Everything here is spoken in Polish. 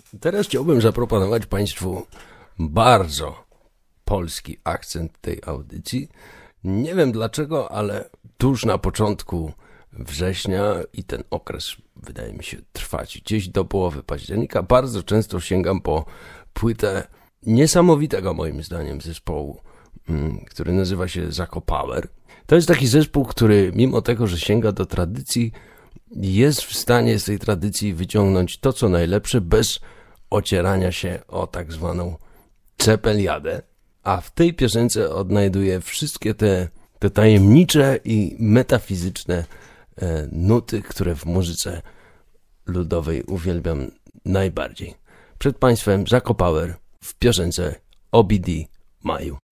Teraz chciałbym zaproponować Państwu bardzo polski akcent tej audycji. Nie wiem dlaczego, ale tuż na początku września i ten okres wydaje mi się trwać gdzieś do połowy października. Bardzo często sięgam po płytę niesamowitego moim zdaniem zespołu, który nazywa się Zakopower. To jest taki zespół, który mimo tego, że sięga do tradycji, jest w stanie z tej tradycji wyciągnąć to, co najlepsze, bez ocierania się o tak zwaną cepeliadę. A w tej piosence odnajduję wszystkie te tajemnicze i metafizyczne nuty, które w muzyce ludowej uwielbiam najbardziej. Przed Państwem Zakopower w piosence OBD Maju.